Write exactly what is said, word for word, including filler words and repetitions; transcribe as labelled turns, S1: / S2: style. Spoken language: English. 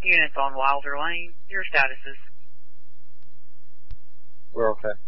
S1: Units on Wilder Lane, your statuses.
S2: We're okay.